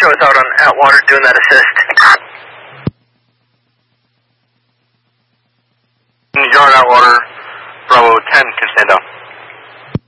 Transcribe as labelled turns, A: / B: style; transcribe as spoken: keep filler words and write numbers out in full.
A: show us out on Atwater doing that assist. Can you join Atwater?